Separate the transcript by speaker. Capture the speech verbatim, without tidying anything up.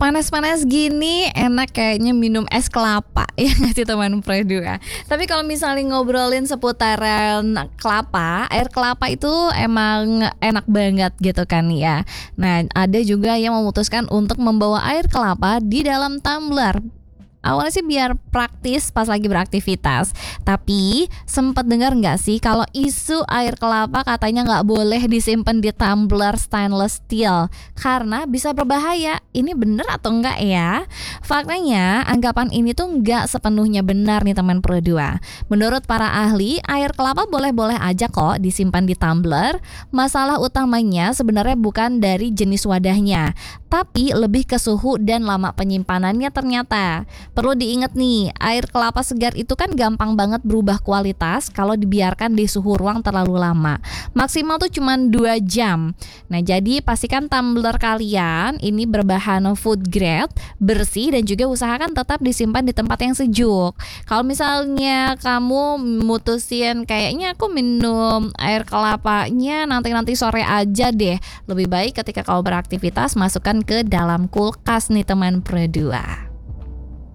Speaker 1: panas-panas gini enak kayaknya minum es kelapa ya nggak sih teman Pro dua. Tapi kalau misalnya ngobrolin seputaran kelapa, air kelapa itu emang enak banget gitu kan ya. Nah, ada juga yang memutuskan untuk membawa air kelapa di dalam tumbler. Awalnya sih biar praktis pas lagi beraktivitas. Tapi sempat dengar nggak sih kalau isu air kelapa katanya nggak boleh disimpan di tumbler stainless steel karena bisa berbahaya. Ini bener atau enggak ya? Faktanya anggapan ini tuh nggak sepenuhnya benar nih teman Pro dua. Menurut para ahli, air kelapa boleh-boleh aja kok disimpan di tumbler. Masalah utamanya sebenarnya bukan dari jenis wadahnya, tapi lebih ke suhu dan lama penyimpanannya ternyata. Perlu diingat nih, air kelapa segar itu kan gampang banget berubah kualitas kalau dibiarkan di suhu ruang terlalu lama. Maksimal tuh cuma dua jam. Nah, jadi pastikan tumbler kalian ini berbahan food grade, bersih, dan juga usahakan tetap disimpan di tempat yang sejuk. Kalau misalnya kamu mutusin kayaknya aku minum air kelapanya nanti-nanti sore aja deh, lebih baik ketika kau beraktivitas masukkan ke dalam kulkas nih teman Pro dua.